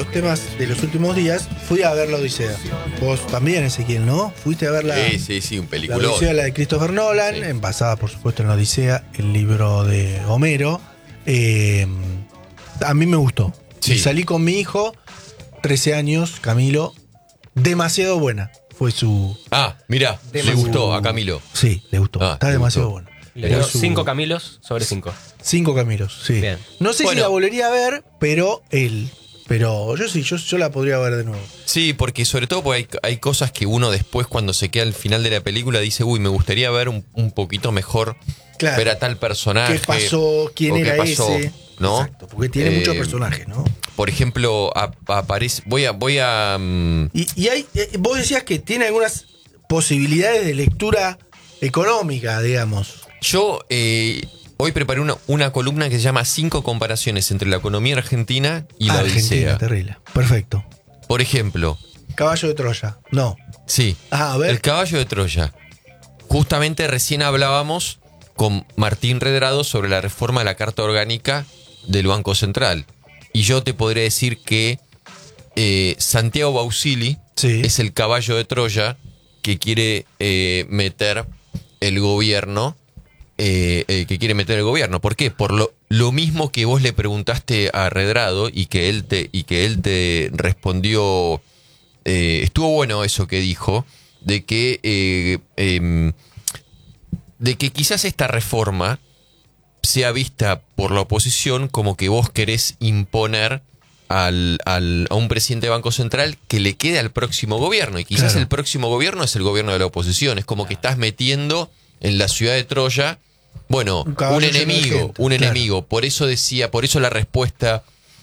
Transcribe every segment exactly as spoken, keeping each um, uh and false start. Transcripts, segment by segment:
los temas de los últimos días, fui a ver La Odisea. Vos también, Ezequiel, ¿no? Fuiste a ver la, Sí, sí, sí, un la peliculón. Odisea, la de Christopher Nolan, Sí. en- basada, por supuesto, en La Odisea, el libro de Homero. Eh, a mí me gustó. Sí. Y salí con mi hijo, trece años, Camilo. Demasiado buena fue su... Ah, mirá, le Demasiado. gustó a Camilo. Sí, le gustó. Ah, Está le demasiado gustó. buena. Le dio Fue su- cinco Camilos sobre cinco. Cinco Camilos, sí. Bien. No sé Bueno. si la volvería a ver, pero él. Pero yo sí, yo, yo la podría ver de nuevo. Sí, porque sobre todo porque hay, hay cosas que uno después cuando se queda al final de la película dice, uy, me gustaría ver un, un poquito mejor, Claro. ver a tal personaje. ¿Qué pasó? ¿Quién o qué era pasó, ese? ¿no? Exacto, porque tiene Eh, muchos personajes, ¿no? Por ejemplo, ap- aparece. Voy a. Voy a mm, Y, y hay, eh, vos decías que tiene algunas posibilidades de lectura económica, digamos. yo eh, hoy preparé una, una columna que se llama Cinco comparaciones entre la economía argentina y la Argentina, Odisea. terrible. Perfecto. Por ejemplo, Caballo de Troya. No. sí. Ah, a ver. El caballo de Troya. Justamente recién hablábamos con Martín Redrado sobre la reforma de la Carta Orgánica del Banco Central. Y yo te podría decir que eh, Santiago Bausili Sí. es el caballo de Troya que quiere eh, meter el gobierno. Eh, eh, que quiere meter el gobierno. ¿Por qué? Por lo, lo mismo que vos le preguntaste a Redrado y que él te, y que él te respondió. Eh, estuvo bueno eso que dijo, de que, eh, em, de que quizás esta reforma sea vista por la oposición como que vos querés imponer al, al- a un presidente de Banco Central que le quede al próximo gobierno. Y quizás Claro. el próximo gobierno es el gobierno de la oposición. Es como que estás metiendo en la ciudad de Troya, bueno, Un un, caballo lleno de enemigo, gente, un claro. enemigo. Por eso decía, por eso la respuesta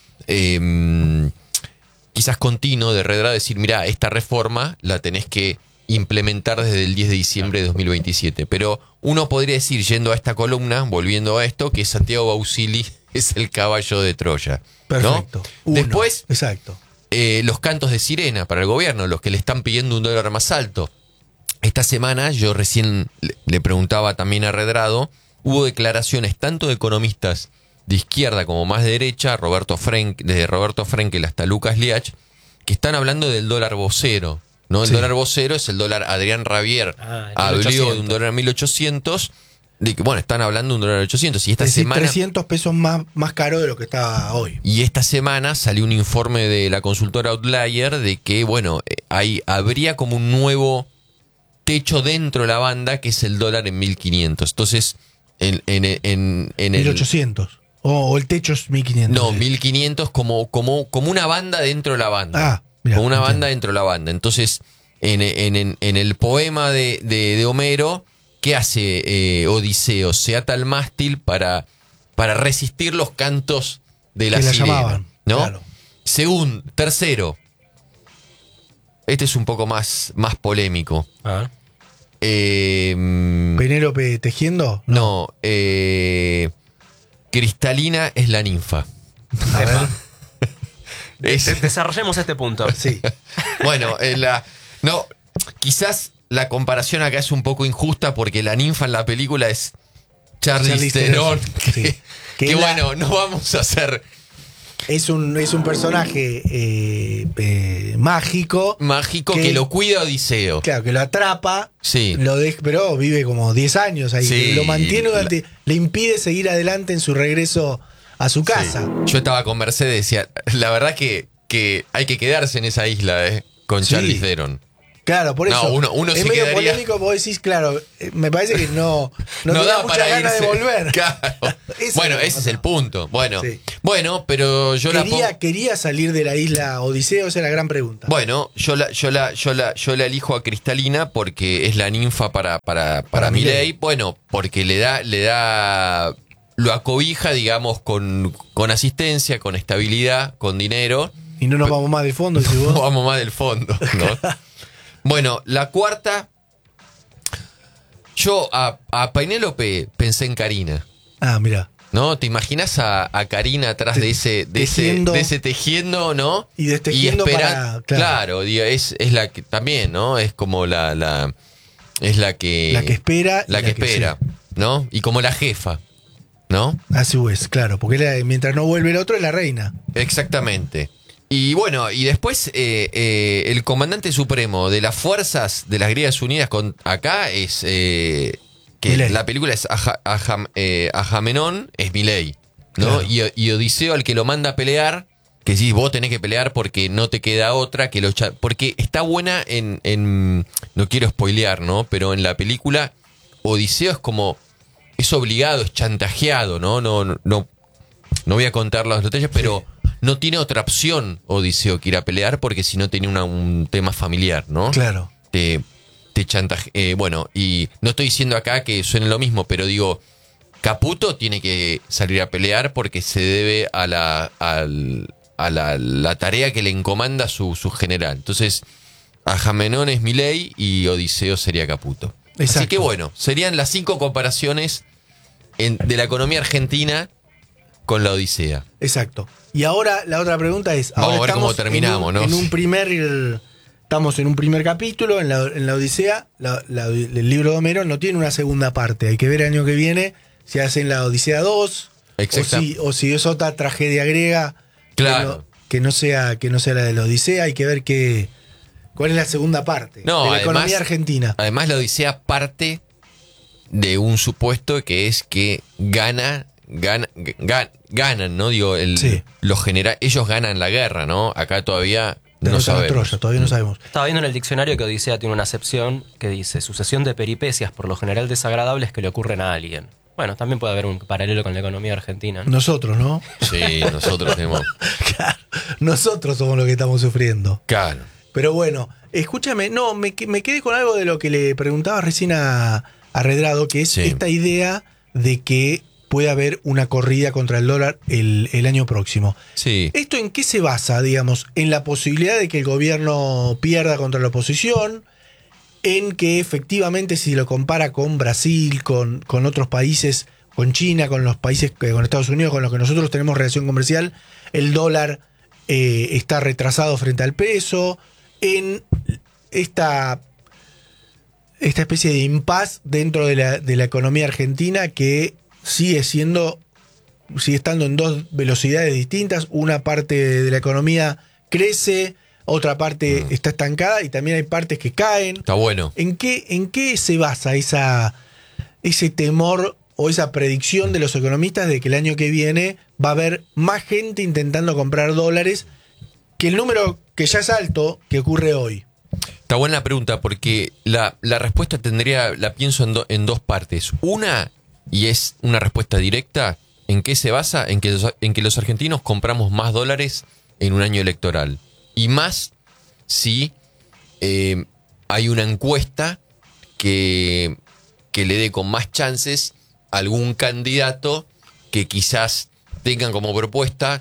em, quizás continuo de Redrado, decir, mirá, esta reforma la tenés que implementar desde el diez de diciembre de dos mil veintisiete. Pero uno podría decir, yendo a esta columna, volviendo a esto, que Santiago Bausili es el caballo de Troya. ¿no? Perfecto. Uno. Después, Exacto. eh, los cantos de sirena para el gobierno, los que le están pidiendo un dólar más alto. Esta semana, yo recién le- le preguntaba también a Redrado, hubo declaraciones tanto de economistas de izquierda como más de derecha, Roberto Frenk, desde Roberto Frenkel hasta Lucas Liach, que están hablando del dólar vocero. ¿no? El Sí. dólar vocero es el dólar Adrián Rabier. Ah, el habló de un mil ochocientos. dólar mil ochocientos, de que, bueno, están hablando de un dólar ochocientos. Y esta Es decir, semana... trescientos pesos más, más caro de lo que está hoy. Y esta semana salió un informe de la consultora Outlier de que, bueno, eh, hay, habría como un nuevo techo dentro de la banda que es el dólar en mil quinientos. Entonces, en, en, en, en el... mil ochocientos. O, o el techo es mil quinientos. No, sí. mil quinientos como, como, como una banda dentro de la banda. Ah, mirá, como una entiendo. banda dentro de la banda. Entonces, en, en, en, en el poema de, de, de Homero, ¿qué hace eh, Odiseo? Se ata al mástil para, para resistir los cantos de la Que la sirena. llamaban, ¿no? claro. Segundo, tercero. Este es un poco más, más polémico. Ah. Eh, mm, Penélope tejiendo. no, eh, Cristalina es la ninfa. A ver. Es- De- desarrollemos este punto. Sí. Bueno, en la, no, quizás la comparación acá es un poco injusta porque la ninfa en la película es Charlize Charlize Theron. Theron, Que, sí. que Que la- bueno, no vamos a hacer Es un, es un personaje eh, eh, mágico. mágico Que- que, lo cuida Odiseo. Claro, que lo atrapa. Sí. Lo de- pero vive como diez años ahí. Sí, lo mantiene la- durante. Le impide seguir adelante en su regreso a su casa. Sí. Yo estaba con Mercedes, decía, la verdad que, que hay que quedarse en esa isla, eh, con Sí. Charlize Theron. Claro, por No, eso. uno- uno es se medio quedaría- polémico, vos decís, claro, eh, me parece que no, no, No tenía da muchas para ganas irse. de volver. Claro. Eso Bueno, es lo que ese es el pasaba. punto. Bueno, Sí. bueno, pero yo la Quería, pongo. quería salir de la isla Odiseo, esa es la gran pregunta. Bueno, yo la, yo la, yo la, yo la elijo a Cristalina porque es la ninfa para, para, para, Para Milei. Milei. Bueno, porque le da, le da, lo acobija, digamos, con, con asistencia, con estabilidad, con dinero. Y no nos vamos más de fondo, si vos. No vamos más del fondo, ¿no? Bueno, la cuarta. Yo a, a Penélope pensé en Karina. Ah, mira. ¿No? ¿Te imaginas a, a Karina atrás Te- de ese, de ese, tejiendo. de ese tejiendo, ¿no? Y destejiendo para- esperan- claro. claro, digo, es, es la que también, ¿no? Es como la, la es la que La que espera y la que la que espera, ¿no? Y como la jefa, ¿no? A su vez, claro, porque la- mientras no vuelve el otro es la reina. Exactamente. Y bueno, y después eh, eh, el comandante supremo de las fuerzas de las Griegas Unidas con, acá es eh, que Milei. la película es Aja- Aja- eh, Agamenón, es Milei, ¿no? Claro. Y, y Odiseo al que lo manda a pelear, que decís vos tenés que pelear porque no te queda otra que lo echa- porque está buena en, en no quiero spoilear, ¿no? Pero en la película Odiseo es como es obligado, es chantajeado, ¿no? No, no, no, no voy a contar los detalles, pero no tiene otra opción Odiseo que ir a pelear porque si no tenía una- un tema familiar, ¿no? Claro. Te, te chantaje, eh, bueno, y no estoy diciendo acá que suene lo mismo, pero digo, Caputo tiene que salir a pelear porque se debe a la, al- a la, la tarea que le encomanda su, su general. Entonces, Agamenón es Milei y Odiseo sería Caputo. Así Exacto. que bueno, serían las cinco comparaciones en- de la economía argentina con la Odisea. Exacto. Y ahora la otra pregunta es, Vamos ahora a ver cómo estamos terminamos, en un, ¿no? en un primer estamos en un primer capítulo en la, en la Odisea, la- la- el libro de Homero no tiene una segunda parte. Hay que ver el año que viene si hacen la Odisea dos o Exacta- si, o si es otra tragedia griega Claro. que no, que no sea que no sea la de la Odisea. Hay que ver qué cuál es la segunda parte No, de la además- economía argentina. Además, la Odisea parte de un supuesto que es que gana, gana, gan- ganan, ¿no? Digo, el, Sí. los genera- ellos ganan la guerra, ¿no? Acá todavía no Derrotan a sabemos. Troya, todavía no sabemos. Estaba viendo en el diccionario que Odisea tiene una acepción que dice sucesión de peripecias por lo general desagradables que le ocurren a alguien. Bueno, también puede haber un paralelo con la economía argentina, ¿no? Nosotros, ¿no? Sí, nosotros tenemos. Claro, nosotros somos los que estamos sufriendo. Claro. Pero bueno, escúchame, no, me, que- me quedé con algo de lo que le preguntaba recién a, a Redrado, que es Sí. esta idea de que puede haber una corrida contra el dólar el, el año próximo. Sí. ¿Esto en qué se basa, digamos? ¿En la posibilidad de que el gobierno pierda contra la oposición? ¿En que efectivamente si lo compara con Brasil, con, con otros países, con China, con los países, eh, con Estados Unidos, con los que nosotros tenemos relación comercial, el dólar eh, está retrasado frente al peso? En esta, esta especie de impas dentro de la, de la economía argentina que sigue siendo, sigue estando en dos velocidades distintas. Una parte de la economía crece, otra parte Mm. está estancada y también hay partes que caen. Está bueno. ¿En qué, en qué se basa esa, ese temor o esa predicción de los economistas de que el año que viene va a haber más gente intentando comprar dólares que el número que ya es alto que ocurre hoy? Está buena la pregunta porque la, la respuesta tendría, la pienso en, do- en dos partes. Una, y es una respuesta directa, ¿en qué se basa? En que los, en que los argentinos compramos más dólares en un año electoral. Y más si eh, hay una encuesta que, que le dé con más chances a algún candidato que quizás tengan como propuesta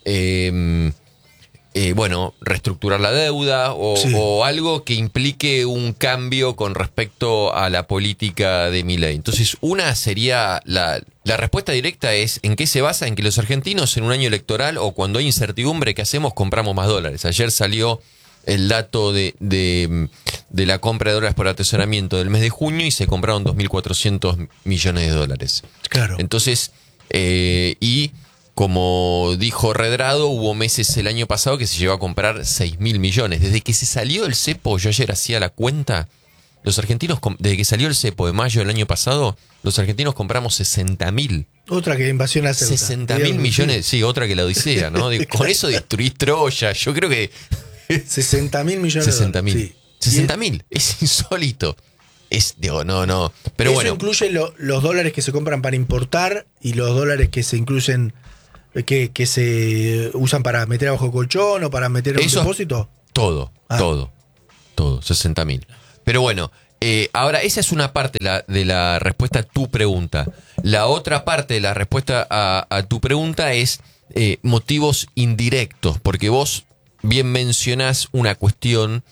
eh, eh, bueno, reestructurar la deuda o, Sí. o algo que implique un cambio con respecto a la política de Milei. Entonces, una sería, la, la respuesta directa es, ¿en qué se basa? En que los argentinos en un año electoral o cuando hay incertidumbre, ¿qué hacemos? Compramos más dólares. Ayer salió el dato de, de, de la compra de dólares por atesoramiento del mes de junio y se compraron dos mil cuatrocientos millones de dólares. Claro. Entonces, eh, y como dijo Redrado, hubo meses el año pasado que se llegó a comprar seis mil millones. Desde que se salió el cepo, yo ayer hacía la cuenta, los argentinos, com- desde que salió el cepo de mayo del año pasado, los argentinos compramos sesenta mil. Otra que invasión a Ceuta. sesenta mil millones, sí, otra que la Odisea, ¿no? Digo, con eso destruís Troya, yo creo que sesenta mil millones sesenta de mil. dólares. Sí. sesenta mil, es insólito. Es, digo, no, no. Pero Eso bueno. incluye lo- los dólares que se compran para importar y los dólares que se incluyen, que, que se usan para meter abajo el colchón o para meter en un Eso- depósito. Todo, Ah. todo, todo, sesenta mil. Pero bueno, eh, ahora esa es una parte de la, de la respuesta a tu pregunta. La otra parte de la respuesta a, a tu pregunta es eh, motivos indirectos, porque vos bien mencionás una cuestión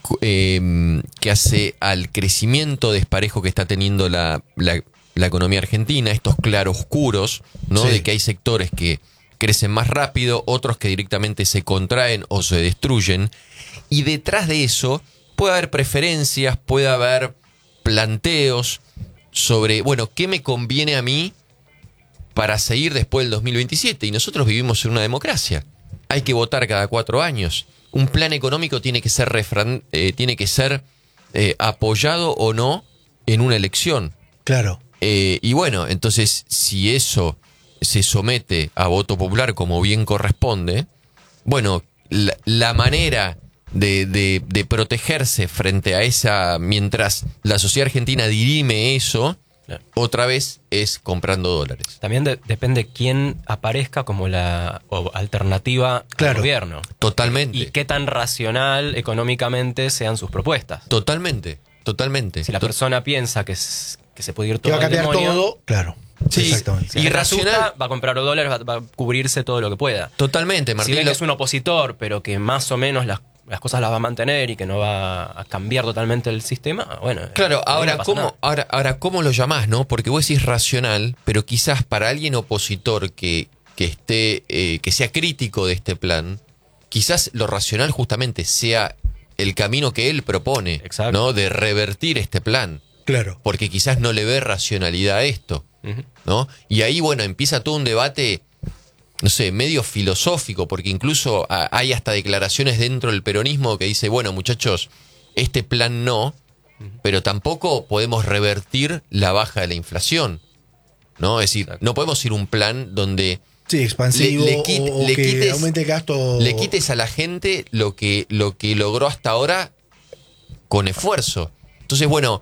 eh, que hace al crecimiento desparejo que está teniendo la, la, la economía argentina, estos claroscuros, ¿no? Sí. De que hay sectores que crecen más rápido, otros que directamente se contraen o se destruyen. Y detrás de eso puede haber preferencias, puede haber planteos sobre, bueno, ¿qué me conviene a mí para seguir después del dos mil veintisiete? Y nosotros vivimos en una democracia. hay que votar cada cuatro años. Un plan económico tiene que ser, refran, eh, tiene que ser eh, apoyado o no en una elección. Claro. Eh, y bueno, entonces, si eso se somete a voto popular como bien corresponde, bueno, la, la manera de, de, de protegerse frente a esa, mientras la sociedad argentina dirime eso, claro, otra vez es comprando dólares. También de, depende quién aparezca como la o alternativa claro, al gobierno. Totalmente. Y qué tan racional económicamente sean sus propuestas. Totalmente, totalmente. Si la Tot- persona piensa que, es, que se puede ir Que todo va a al cambiar demonio, todo, claro. Sí, Exactamente. si irracional. asusta, va a comprar dólares, va, va a cubrirse todo lo que pueda. Totalmente, Martín. Si ve que lo- es un opositor, pero que más o menos las, las cosas las va a mantener y que no va a cambiar totalmente el sistema, bueno. Claro, ahí ahora, no pasa ¿cómo, nada. ahora, ahora, ¿cómo lo llamás, no? Porque vos decís racional, pero quizás para alguien opositor que, que esté, eh, que sea crítico de este plan, quizás lo racional justamente sea el camino que él propone, Exacto. ¿no? De revertir este plan. Claro. Porque quizás no le ve racionalidad a esto, Ujú. ¿no? Y ahí, bueno, empieza todo un debate, no sé, medio filosófico, porque incluso a- hay hasta declaraciones dentro del peronismo que dice, bueno, muchachos, este plan no, pero tampoco podemos revertir la baja de la inflación, ¿no? Es decir, Exacto. no podemos ir a un plan donde Sí, expansivo Le- le quit- o, o le que quites- aumente el gasto. le quites a la gente lo que, lo que logró hasta ahora con esfuerzo. Entonces, bueno,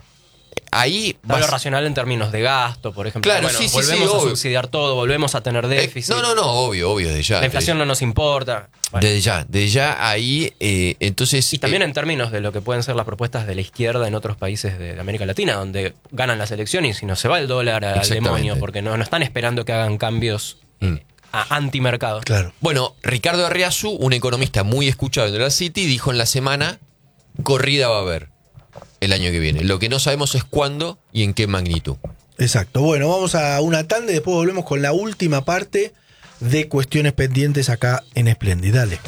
ahí Está lo vas- racional en términos de gasto, por ejemplo. Claro, Bueno, sí, sí, volvemos sí, a obvio. subsidiar todo, volvemos a tener Eh, déficit. no, no, no, obvio, obvio, desde ya. La inflación desde, no nos importa. Bueno. desde ya, desde ya ahí, eh, entonces... Y también eh, en términos de lo que pueden ser las propuestas de la izquierda en otros países de, de América Latina, donde ganan las elecciones y no se va el dólar al Exactamente. demonio, porque no, no están esperando que hagan cambios Mm. a antimercado. Claro. Bueno, Ricardo Arriazu, un economista muy escuchado en la City, dijo en la semana, corrida va a haber el año que viene. Lo que no sabemos es cuándo y en qué magnitud. Exacto. Bueno, vamos a una tanda y después volvemos con la última parte de cuestiones pendientes acá en Splendid. Dale.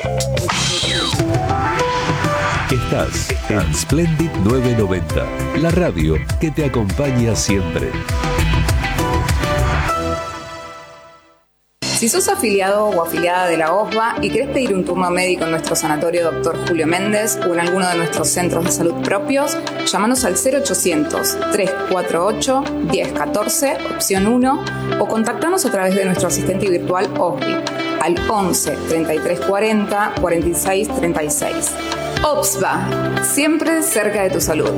Estás en Splendid novecientos noventa, la radio que te acompaña siempre. Si sos afiliado o afiliada de la O S B A y querés pedir un turno médico en nuestro sanatorio doctor Julio Méndez o en alguno de nuestros centros de salud propios, llámanos al cero ochocientos, trescientos cuarenta y ocho, diez catorce, opción uno, o contactanos a través de nuestro asistente virtual O S B I al once, treinta y tres cuarenta, cuarenta y seis treinta y seis. O S B A, siempre cerca de tu salud.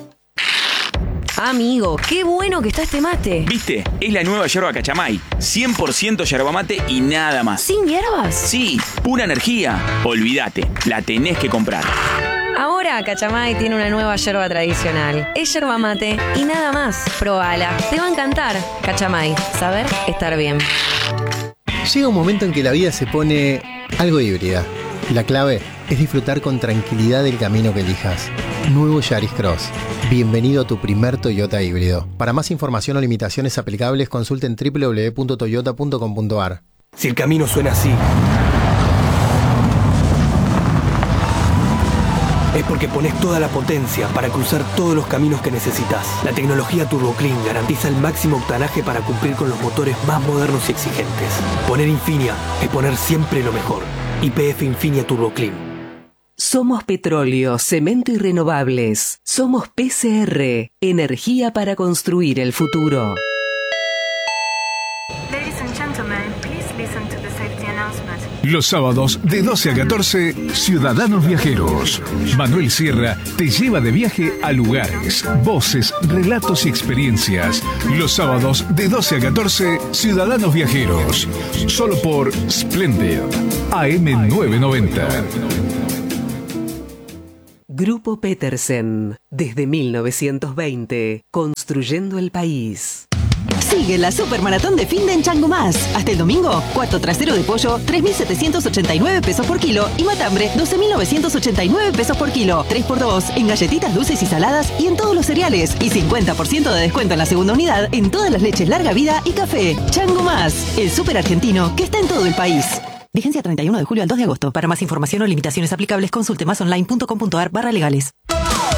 Amigo, qué bueno que está este mate. ¿Viste? Es la nueva yerba Cachamay. cien por ciento yerba mate y nada más. ¿Sin hierbas? Sí, pura energía. Olvídate, la tenés que comprar. Ahora Cachamay tiene una nueva yerba tradicional. Es yerba mate y nada más. Probala, te va a encantar. Cachamay, saber estar bien. Llega un momento en que la vida se pone algo híbrida. La clave es disfrutar con tranquilidad del camino que elijas. Nuevo Yaris Cross. Bienvenido a tu primer Toyota híbrido. Para más información o limitaciones aplicables, consulten doble u doble u doble u punto toyota punto com punto a r. Si el camino suena así, es porque pones toda la potencia para cruzar todos los caminos que necesitas. La tecnología Turbo Clean garantiza el máximo octanaje para cumplir con los motores más modernos y exigentes. Poner Infinia es poner siempre lo mejor. Y P F Infinia Turbo Clean. Somos petróleo, cemento y renovables. Somos P C R, energía para construir el futuro. Ladies and gentlemen, please listen to the safety announcement. Los sábados de doce a catorce, Ciudadanos Viajeros. Manuel Sierra te lleva de viaje a lugares, voces, relatos y experiencias. Los sábados de doce a catorce, Ciudadanos Viajeros. Solo por Splendid, A M novecientos noventa. Grupo Petersen, desde mil novecientos veinte, construyendo el país. Sigue la supermaratón de fin de en Chango Más. Hasta el domingo, cuarto trasero de pollo, tres mil setecientos ochenta y nueve pesos por kilo y matambre, doce mil novecientos ochenta y nueve pesos por kilo. tres por dos en galletitas dulces y saladas y en todos los cereales. Y cincuenta por ciento de descuento en la segunda unidad en todas las leches larga vida y café. Chango Más, el super argentino que está en todo el país. Vigencia treinta y uno de julio al dos de agosto. Para más información o limitaciones aplicables, consulte más online punto com punto a r barra legales.